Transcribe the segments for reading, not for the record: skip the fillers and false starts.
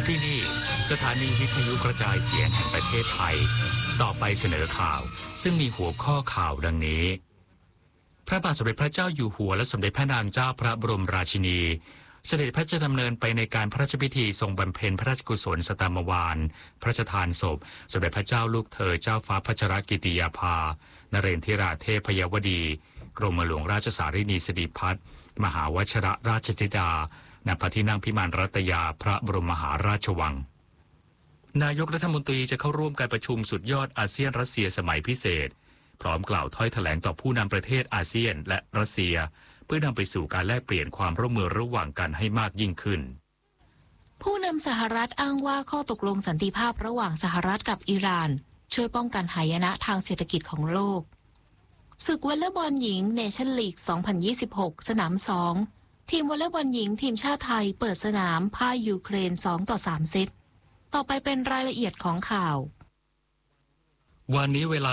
ที่นี่สถานีวิทยุกระจายเสียงแห่งประเทศไทยต่อไปเสนอข่าวซึ่งมีหัวข้อข่าวดังนี้พระบาทสมเด็จพระเจ้าอยู่หัวและสมเด็จพระนางเจ้าพระบรมราชินีเสด็จพระราชดำเนินไปในการพระราชพิธีทรงบำเพ็ญพระราชกุศลสตามวาลพระราชทานศพสมเด็จพระเจ้าลูกเธอเจ้าฟ้าพัชรกิติยาภานเรนทิราเทพยวดีกรมหลวงราชสารินีสิริพัฒน์มหาวชิรราชธิดาณพระที่นั่งพิมานรัตยาพระบรมมหาราชวังนายกรัฐมนตรีจะเข้าร่วมการประชุมสุดยอดอาเซียนรัสเซียสมัยพิเศษพร้อมกล่าวถ้อยแถลงต่อผู้นำประเทศอาเซียนและรัสเซียเพื่อนำไปสู่การแลกเปลี่ยนความร่วมมือระหว่างกันให้มากยิ่งขึ้นผู้นำสหรัฐอ้างว่าข้อตกลงสันติภาพระหว่างสหรัฐกับอิหร่านช่วยป้องกันหายนะทางเศรษฐกิจของโลกศึกวอลเลย์บอลหญิงเนชั่นลีก 2026 สนาม 2 ทีมวอลเลย์บอลหญิงทีมชาติไทยเปิดสนามพ่ายยูเครน 2-3 เซตต่อไปเป็นรายละเอียดของข่าววันนี้เวลา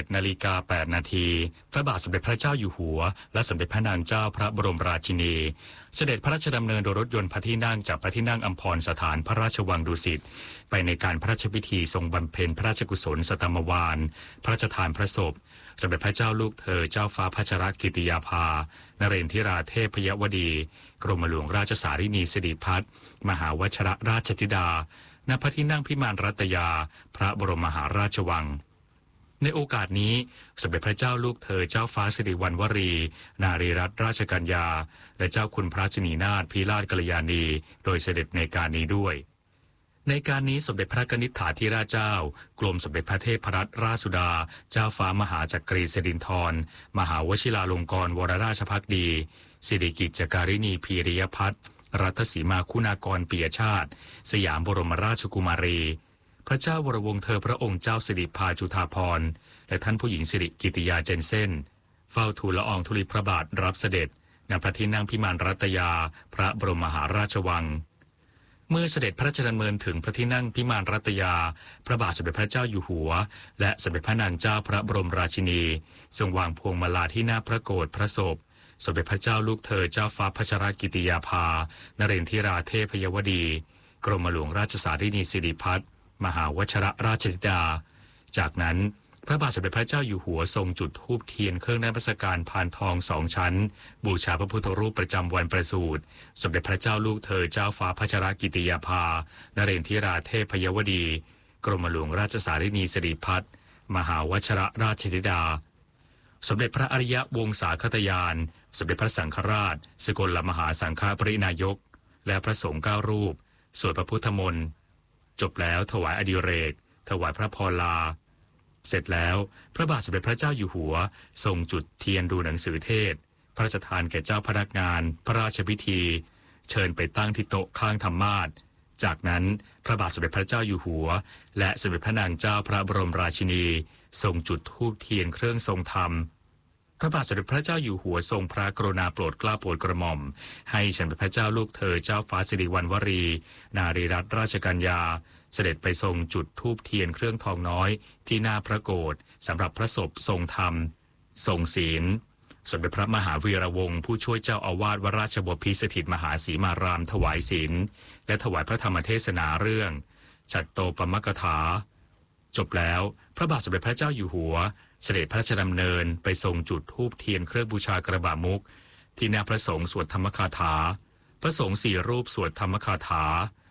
17:08 น.พระบาทสมเด็จพระเจ้าอยู่หัวและสมเด็จพระนางเจ้าพระบรมราชินีเสด็จพระราชดำเนินโดยรถยนต์พระที่นั่งจากพระที่นั่งอัมพรสถานพระราชวังดุสิตไปในการพระราชพิธีทรงบำเพ็ญพระราชกุศลสตมวาลพระราชทานพระศพสมเด็จพระเจ้าลูกเธอเจ้าฟ้าพัชรกิติยาภานเรนทิราเทพยวดีกรมหลวงราชสารินีสิริพัฒน์มหาวชิรราชธิดาณพระที่นั่งพิมานรัตยาพระบรมมหาราชวังในโอกาสนี้สมเด็จพระเจ้าลูกเธอเจ้าฟ้าสิริวัณวรีนารีรัตนราชกัญญาและเจ้าคุณพระชินีนาถพิราชกัลยาณีโดยเสด็จในการนี้ด้วยในการนี้สมเด็จพระกนิษฐาธิราชเจ้ากรมสมเด็จพระเทพรัตนราชสุดาเจ้าฟ้ามหาจักรีสิรินธรมหาวชิราลงกรณ์วรราชภักดีสิริกิจการิณีพีริยพัฒน์รัตสีมาคุณากรปิยชาติสยามบรมราชกุมารีพระเจ้าวรวงศ์เธอพระองค์เจ้าสิริภาจุฑาภรณ์และท่านผู้หญิงสิริกิติยาเจนเซ่นเฝ้าทูลละอองธุลีพระบาทรับเสด็จณพระที่นั่งพิมานรัตยาพระบรมมหาราชวังเมื่อเสด็จพระราชดำเนินถึงพระที่นั่งพิมานรัตยาพระบาทสมเด็จพระเจ้าอยู่หัวและสมเด็จพระนางเจ้าพระบรมราชินีทรงวางพวงมาลาที่หน้าพระโกฐพระศพสมเด็จพระเจ้าลูกเธอเจ้าฟ้าพัชรกิติยาภานเรนทิราเทพยวดีกรมหลวงราชสารินีสิริพัฒน์มหาวชิรราชธิดาจากนั้นพระบาทสมเด็จพระเจ้าอยู่หัวทรงจุดธูปเทียนเครื่องนมัสการพานทอง2 ชั้นบูชาพระพุทธรูปประจำวันประสูติสมเด็จพระเจ้าลูกเธอเจ้าฟ้าพัชรกิติยาภานเรนทิราเทพยวดีกรมหลวงราชสารินีสิริพัฒน์มหาวชิรราชธิดาสมเด็จพระอริยวงศาคตยานสมเด็จพระสังฆราชสกลมหาสังฆปรินายกและพระสงฆ์9 รูปสวดพระพุทธมนต์จบแล้วถวายอดิเรกถวายพระพรลาเสร็จแล้วพระบาทสมเด็จพระเจ้าอยู่หัวทรงจุดเทียนดูหนังสือเทศพระราชทานแก่เจ้าพนักงานพระราชพิธีเชิญไปตั้งที่โต๊ะข้างธรรมาสน์จากนั้นพระบาทสมเด็จพระเจ้าอยู่หัวและสมเด็จพระนางเจ้าพระบรมราชินีทรงจุดธูปเทียนเครื่องทรงธรรมพระบาทสมเด็จพระเจ้าอยู่หัวทรงพระกรุณาโปรดเกล้าโปรดกระหม่อมให้สมเด็จพระเจ้าลูกเธอเจ้าฟ้าสิริวัณวรีนารีรัตนราชกัญญาเสด็จไปทรงจุดธูปเทียนเครื่องทองน้อยที่หน้าพระโกฐสำหรับพระศพทรงธรรมทรงศีลสมเด็จพระมหาวีระวงศ์ผู้ช่วยเจ้าอาวาสวราชบพิตรสถิตมหาสีมารามถวายศีลและถวายพระธรรมเทศนาเรื่องฉัตโตปมกถาจบแล้วพระบาทสมเด็จพระเจ้าอยู่หัวเสด็จพระราชดำเนินไปทรงจุดธูปเทียนเครื่องบูชากระบะมุกที่หน้าพระสงฆ์สวดธรรมคาถาพระสงฆ์4 รูปสวดธรรมคาถา